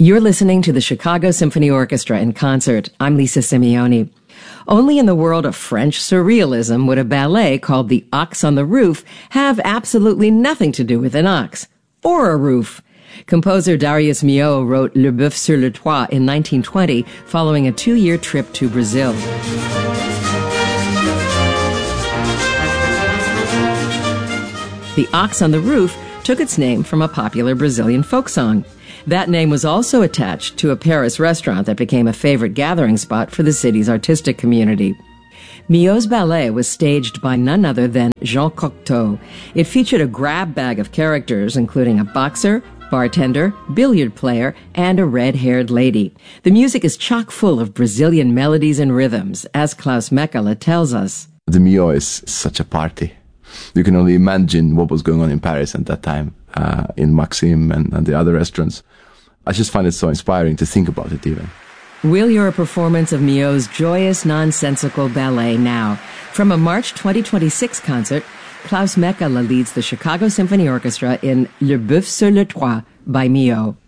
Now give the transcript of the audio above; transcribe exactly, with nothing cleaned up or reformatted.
You're listening to the Chicago Symphony Orchestra in concert. I'm Lisa Simeoni. Only in the world of French surrealism would a ballet called The Ox on the Roof have absolutely nothing to do with an ox or a roof. Composer Darius Milhaud wrote Le Boeuf sur le Toit in nineteen twenty following a two-year trip to Brazil. The Ox on the Roof took its name from a popular Brazilian folk song. That name was also attached to a Paris restaurant that became a favorite gathering spot for the city's artistic community. Milhaud's ballet was staged by none other than Jean Cocteau. It featured a grab bag of characters, including a boxer, bartender, billiard player, and a red-haired lady. The music is chock full of Brazilian melodies and rhythms, as Klaus Mekala tells us. The Milhaud is such a party. You can only imagine what was going on in Paris at that time, uh, in Maxim and, and the other restaurants. I just find it so inspiring to think about it even. We'll hear a performance of Milhaud's joyous, nonsensical ballet now. From a March twenty twenty-six concert, Klaus Mekala leads the Chicago Symphony Orchestra in Le Boeuf sur le Toit by Milhaud.